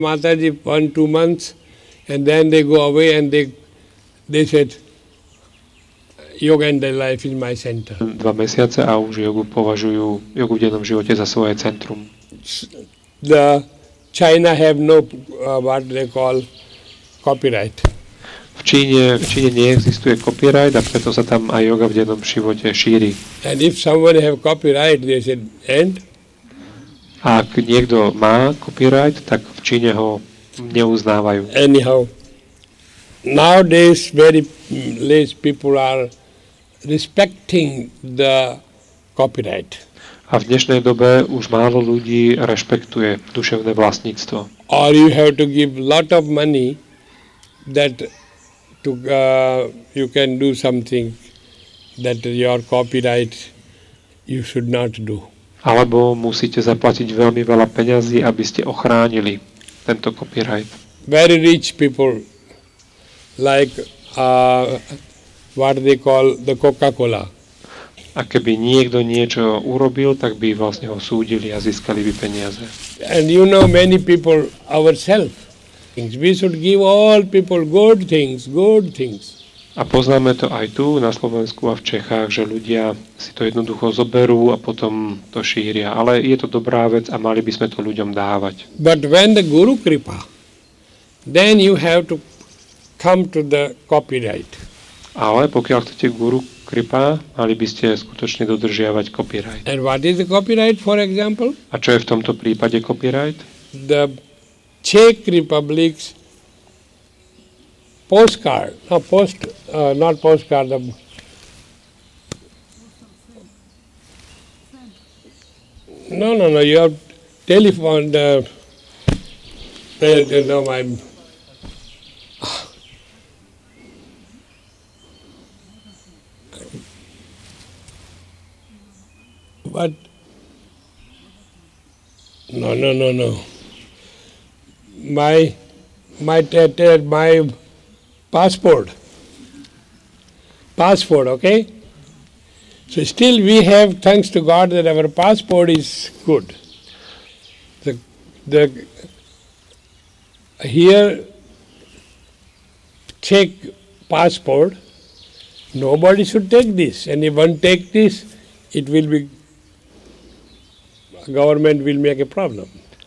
Mataji 1-2 months, and then they go away and they said, yoga and their life is my center. 2 mesiace a už jogu považujú jogu v dennom živote za svoje centrum. The China have no what they call copyright. V Číne neexistuje copyright a preto sa tam aj joga v dennom živote šíri. And if someone have copyright, they said, and? A ak niekto má copyright, tak v Číne ho neuznávajú. Anyhow, nowadays very less people are respecting the copyright. A v dnešnej dobe už málo ľudí rešpektuje duševné vlastníctvo. Or you have to give lot of money that you can do something that your copyright you should not do. Alebo musíte zaplatiť veľmi veľa peňazí, aby ste ochránili tento copyright. Very rich people like what they call the Coca-Cola. A keby niekto niečo urobil, tak by vlastne ho súdili a získali by peniaze. And you know many people ourselves. We should give all people good things. A poznáme to aj tu na Slovensku a v Čechách, že ľudia si to jednoducho zoberú a potom to šíria. Ale je to dobrá vec a mali by sme to ľuďom dávať. But when the Guru Kripa, then you have to come to the copyright. Ale pokiaľ chcete Guru Kripa, mali by ste skutočne dodržiavať copyright. And what is the copyright, for example? A čo je v tomto prípade copyright? The Czech Republic's postcard, not postcard, your telephone, but, no. My passport, okay? So still we have, thanks to God, that our passport is good. Here, Czech passport, nobody should take this. And if one take this, it will be, government will make a problem.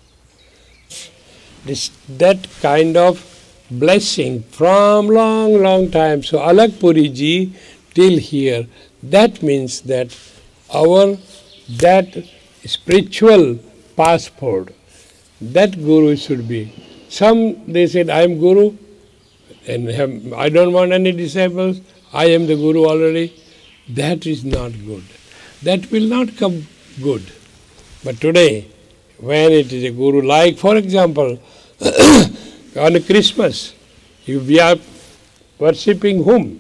That kind of blessing from long time. So Alak Puri ji till here, that means that that spiritual passport, that Guru should be. Some, they said, I am Guru, and I don't want any disciples, I am the Guru already. That is not good. That will not come good. But today, when it is a Guru, like for example, on Christmas, we are worshipping whom?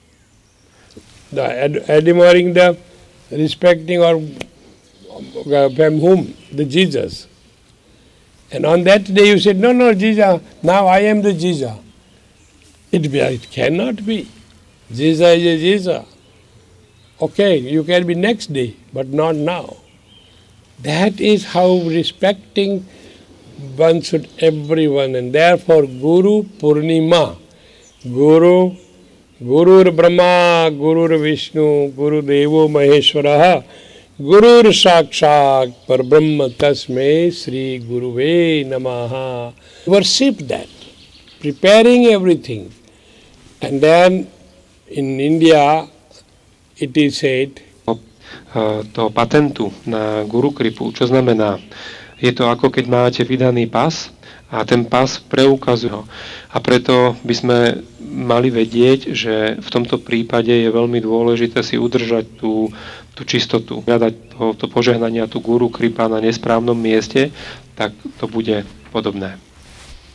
Admiring the, respecting or from whom? The Jesus. And on that day you said, no, Jesus, now I am the Jesus. It cannot be. Jesus is a Jesus. Okay, you can be next day, but not now. That is how respecting one should everyone, and therefore Guru Purnima, Guru Brahma, Guru Vishnu, Guru Devo Maheshwaraha, Guru Sakshat Parbrahma Tasmai Sri Guruve Namaha. Worship that, preparing everything. And then in India it is said, toho patentu na Guru Kripu, čo znamená? Je to ako keď máte vydaný pas a ten pas preukazuje ho. A preto by sme mali vedieť, že v tomto prípade je veľmi dôležité si udržať tú čistotu. Hľadať to požehnanie a tú Guru Kripa na nesprávnom mieste, tak to bude podobné.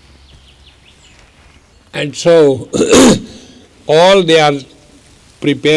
And so all they are prepared